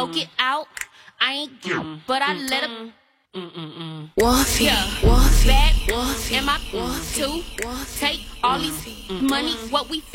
broke it out. I ain't guilt, but I let her. Wolfie, Yeah, Wolfie, bad Wolfie, am I Wolfie, too? Wolfie, Take all Wolfie, these money, what we